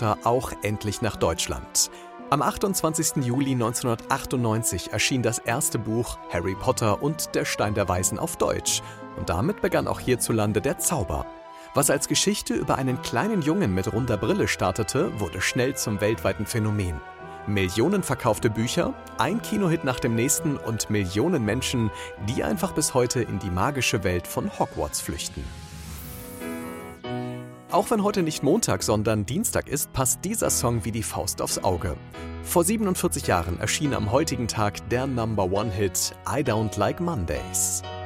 Potter auch endlich nach Deutschland. Am 28. Juli 1998 erschien das erste Buch Harry Potter und der Stein der Weisen auf Deutsch. Und damit begann auch hierzulande der Zauber. Was als Geschichte über einen kleinen Jungen mit runder Brille startete, wurde schnell zum weltweiten Phänomen. Millionen verkaufte Bücher, ein Kinohit nach dem nächsten und Millionen Menschen, die einfach bis heute in die magische Welt von Hogwarts flüchten. Auch wenn heute nicht Montag, sondern Dienstag ist, passt dieser Song wie die Faust aufs Auge. Vor 47 Jahren erschien am heutigen Tag der Number-One-Hit I Don't Like Mondays.